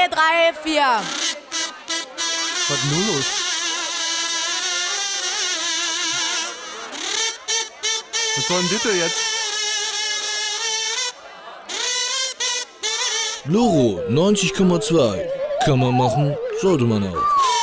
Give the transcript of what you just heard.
3, 4. Was ist nun los? Was soll denn das jetzt? Loro 90,2. Kann man machen, sollte man auch.